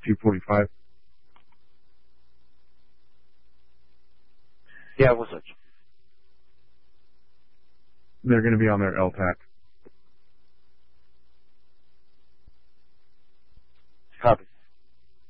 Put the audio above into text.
245. Yeah, what's up? They're going to be on their LTAC.